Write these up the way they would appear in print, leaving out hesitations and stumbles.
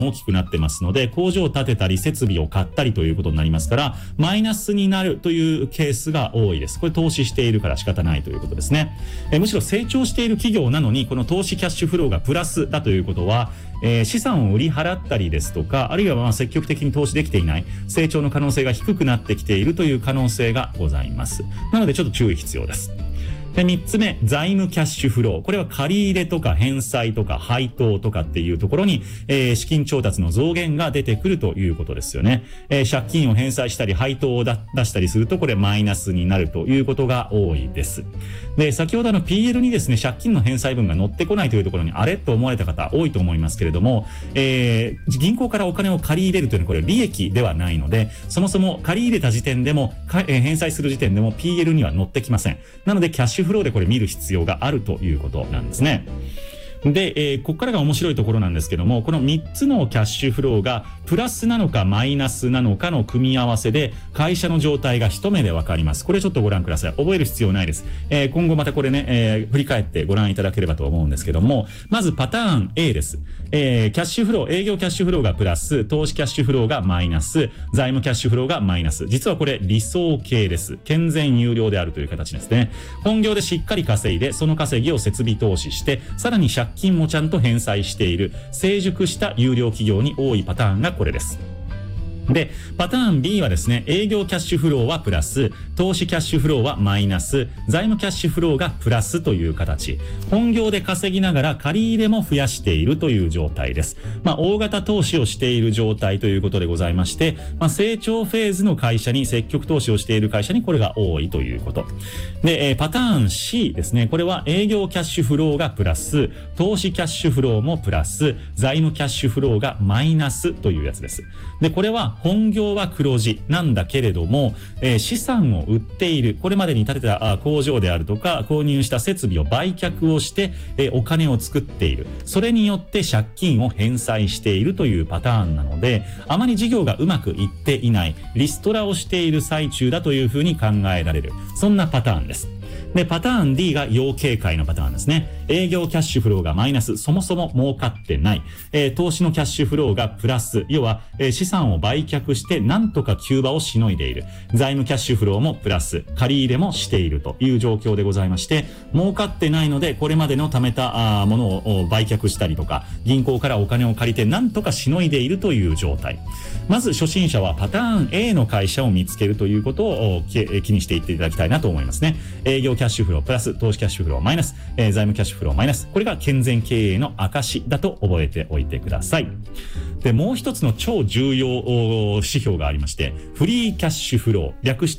大きくなってますので、工場を建てたり設備を買ったりということになりますから、マイナスになるというケースが多いです。これ投資しているから仕方ないということですね。むしろ成長している企業なのに、この投資キャッシュフローがプラスだということは、資産を売り払ったりですとか、あるいは積極的に投資できていない、成長の可能性が低くなってきているという可能性がございます。なのでちょっと注意必要です。で、3つ目、財務キャッシュフロー。これは借り入れとか返済とか配当とかっていうところに、資金調達の増減が出てくるということですよね。借金を返済したり配当を出したりすると、これマイナスになるということが多いです。で、先ほどPL にですね、借金の返済分が乗ってこないというところにあれと思われた方多いと思いますけれども、銀行からお金を借り入れるというのはこれ利益ではないので、そもそも借り入れた時点でも、返済する時点でも PL には乗ってきません。なのでキャッシュフローでこれ見る必要があるということなんですね。で、ここからが面白いところなんですけども、この3つのキャッシュフローがプラスなのかマイナスなのかの組み合わせで会社の状態が一目でわかります。これちょっとご覧ください。覚える必要ないです。今後またこれね、振り返ってご覧いただければと思うんですけども、まずパターン A です。キャッシュフロー、営業キャッシュフローがプラス、投資キャッシュフローがマイナス、財務キャッシュフローがマイナス。実はこれ理想形です。健全有料であるという形ですね。本業でしっかり稼いで、その稼ぎを設備投資して、さらに借金もちゃんと返済している成熟した有料企業に多いパターンがこれです。で、パターン B はですね、営業キャッシュフローはプラス、投資キャッシュフローはマイナス、財務キャッシュフローがプラスという形。本業で稼ぎながら借り入れも増やしているという状態です。大型投資をしている状態ということでございまして、成長フェーズの会社に積極投資をしている会社にこれが多いということ。で、パターン C ですね。これは営業キャッシュフローがプラス、投資キャッシュフローもプラス、財務キャッシュフローがマイナスというやつです。で、これは本業は黒字なんだけれども、資産を売っている、これまでに建てた工場であるとか購入した設備を売却をして、お金を作っている、それによって借金を返済しているというパターンなので、あまり事業がうまくいっていない、リストラをしている最中だというふうに考えられる、そんなパターンです。で、パターン D が要警戒のパターンですね。営業キャッシュフローがマイナス、そもそも儲かってない。投資のキャッシュフローがプラス、要は、資産を売却してなんとか急場をしのいでいる。財務キャッシュフローもプラス、借り入れもしているという状況でございまして、儲かってないので、これまでの貯めたものを売却したりとか、銀行からお金を借りてなんとかしのいでいるという状態。まず初心者はパターン A の会社を見つけるということを気にしていっていただきたいなと思いますね。営業キャッシュフロープラス、投資キャッシュフローマイナス、財務キャッシュフローマイナス。これが健全経営の証だと覚えておいてください。で、もう一つの超重要指標がありまして、フリーキャッシュフロー、略して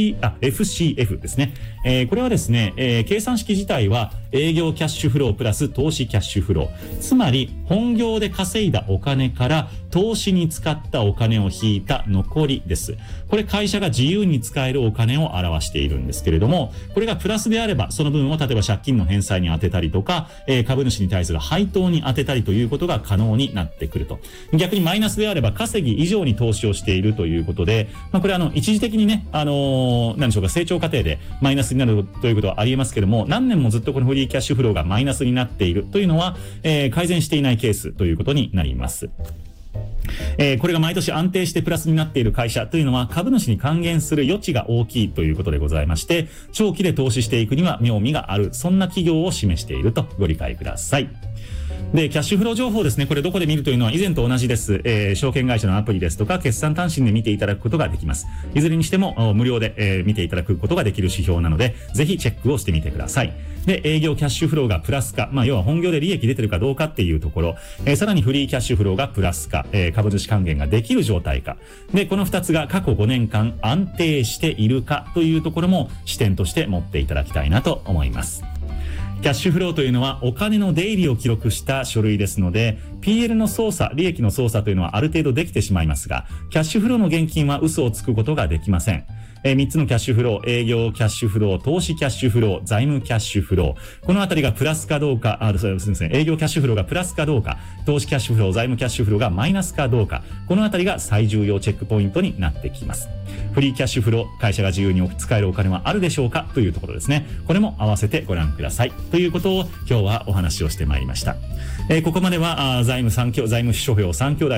FCF ですね。これはですね、計算式自体は営業キャッシュフロープラス投資キャッシュフロー。つまり、本業で稼いだお金から投資に使ったお金を引いた残りです。これ会社が自由に使えるお金を表しているんですけれども、これがプラスであれば、その分を例えば借金の返済に当てたりとか、株主に対する配当に当てたりということが可能になってくると。逆にマイナスであれば稼ぎ以上に投資をしているということで、これ一時的にね、何でしょうか、成長過程でマイナスになるということはありえますけども、何年もずっとこのフリーキャッシュフローがマイナスになっているというのは、改善していないケースということになります。これが毎年安定してプラスになっている会社というのは株主に還元する余地が大きいということでございまして、長期で投資していくには妙味がある、そんな企業を示しているとご理解ください。で、キャッシュフロー情報ですね。これどこで見るというのは以前と同じです。証券会社のアプリですとか、決算単身で見ていただくことができます。いずれにしても無料で、見ていただくことができる指標なので、ぜひチェックをしてみてください。で、営業キャッシュフローがプラスか、要は本業で利益出てるかどうかっていうところ、さらにフリーキャッシュフローがプラスか、株主還元ができる状態か。で、この2つが過去5年間安定しているかというところも視点として持っていただきたいなと思います。キャッシュフローというのはお金の出入りを記録した書類ですので、PL の操作、利益の操作というのはある程度できてしまいますが、キャッシュフローの現金は嘘をつくことができません。3つのキャッシュフロー、営業キャッシュフロー、投資キャッシュフロー、財務キャッシュフロー。このあたりがプラスかどうか、すみません、営業キャッシュフローがプラスかどうか、投資キャッシュフロー、財務キャッシュフローがマイナスかどうか、このあたりが最重要チェックポイントになってきます。フリーキャッシュフロー、会社が自由に使えるお金はあるでしょうかというところですね。これも合わせてご覧ください。ということを今日はお話をしてまいりました。ここまでは財財務諸表3兄弟